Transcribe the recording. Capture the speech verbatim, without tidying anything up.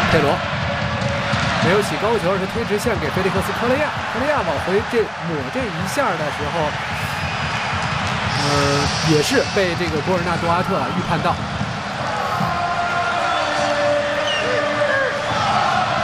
佩罗没有起高球，而是推直线给菲利克斯科雷亚。科雷亚往回这抹这一下的时候，呃，也是被这个博尔纳多阿特预判到。